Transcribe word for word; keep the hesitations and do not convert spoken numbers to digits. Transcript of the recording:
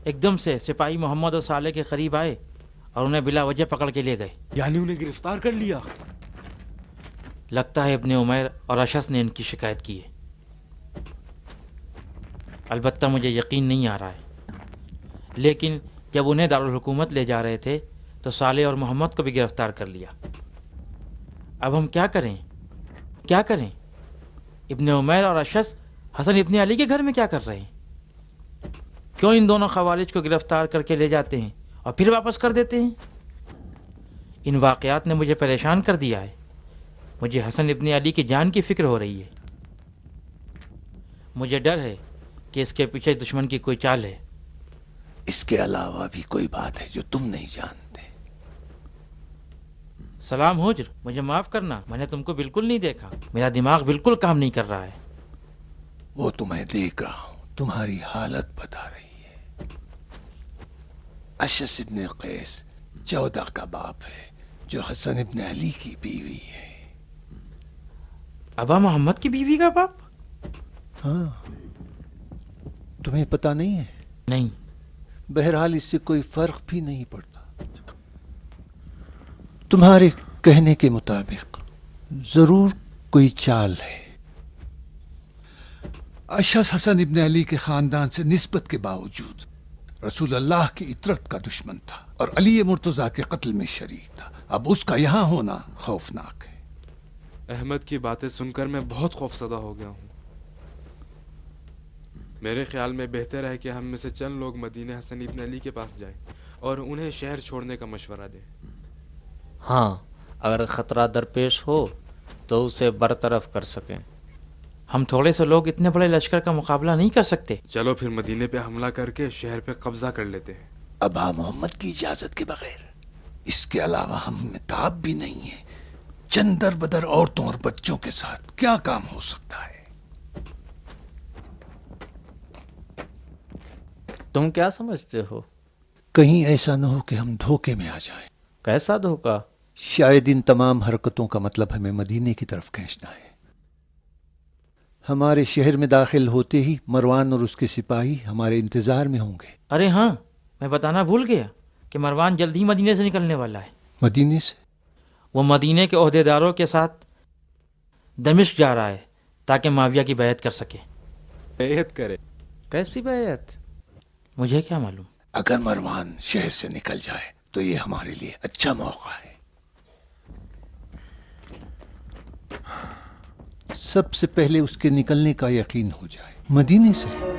ایک دم سے سپاہی محمد اور صالح کے قریب آئے اور انہیں بلا وجہ پکڑ کے لے گئے۔ یعنی انہیں گرفتار کر لیا؟ لگتا ہے ابن عمیر اور اشعث نے ان کی شکایت کی ہے، البتہ مجھے یقین نہیں آ رہا ہے۔ لیکن جب انہیں دارالحکومت لے جا رہے تھے تو صالح اور محمد کو بھی گرفتار کر لیا۔ اب ہم کیا کریں کیا کریں؟ ابن عمیر اور اشعث حسن ابن علی کے گھر میں کیا کر رہے ہیں؟ کیوں ان دونوں خوارج کو گرفتار کر کے لے جاتے ہیں اور پھر واپس کر دیتے ہیں؟ ان واقعات نے مجھے پریشان کر دیا ہے۔ مجھے حسن ابن علی کی جان کی فکر ہو رہی ہے۔ مجھے ڈر ہے کہ اس کے پیچھے دشمن کی کوئی چال ہے۔ اس کے علاوہ بھی کوئی بات ہے جو تم نہیں جانتے۔ سلام حجر، مجھے معاف کرنا، میں نے تم کو بالکل نہیں دیکھا، میرا دماغ بالکل کام نہیں کر رہا ہے۔ وہ تو میں دیکھ رہا ہوں، تمہاری حالت بتا رہی ہے۔ اشعث ابن قیس جودہ کا باپ ہے جو حسن ابن علی کی بیوی ہے۔ ابا محمد کی بیوی کا باپ؟ ہاں، تمہیں پتہ نہیں ہے؟ نہیں۔ بہرحال اس سے کوئی فرق بھی نہیں پڑتا۔ تمہارے کہنے کے مطابق ضرور کوئی چال ہے۔ اشعث حسن ابن علی کے خاندان سے نسبت کے باوجود رسول اللہ کی اطرت کا دشمن تھا اور علی مرتضیٰ کے قتل میں شریک تھا۔ اب اس کا یہاں ہونا خوفناک ہے۔ احمد کی باتیں سن کر میں بہت خوفزدہ ہو گیا ہوں۔ میرے خیال میں بہتر ہے کہ ہم میں سے چند لوگ مدینہ حسن ابن علی کے پاس جائیں اور انہیں شہر چھوڑنے کا مشورہ دیں۔ ہاں، اگر خطرہ درپیش ہو تو اسے برطرف کر سکیں۔ ہم تھوڑے سے لوگ اتنے بڑے لشکر کا مقابلہ نہیں کر سکتے۔ چلو پھر مدینے پہ حملہ کر کے شہر پہ قبضہ کر لیتے ہیں۔ ابا محمد کی اجازت کے بغیر؟ اس کے علاوہ ہم میں تاب بھی نہیں ہے۔ چند در بدر عورتوں اور بچوں کے ساتھ کیا کام ہو سکتا ہے؟ تم کیا سمجھتے ہو؟ کہیں ایسا نہ ہو کہ ہم دھوکے میں آ جائیں۔ کیسا دھوکہ؟ شاید ان تمام حرکتوں کا مطلب ہمیں مدینے کی طرف کھینچنا ہے۔ ہمارے شہر میں داخل ہوتے ہی مروان اور اس کے سپاہی ہمارے انتظار میں ہوں گے۔ ارے ہاں، میں بتانا بھول گیا کہ مروان جلد ہی مدینے سے نکلنے والا ہے۔ مدینے سے؟ وہ مدینے کے عہدیداروں کے ساتھ دمشق جا رہا ہے تاکہ معاویہ کی بیعت کر سکے۔ بیعت کرے؟ کیسی بیعت؟ مجھے کیا معلوم۔ اگر مروان شہر سے نکل جائے تو یہ ہمارے لیے اچھا موقع ہے۔ سب سے پہلے اس کے نکلنے کا یقین ہو جائے۔ مدینے سے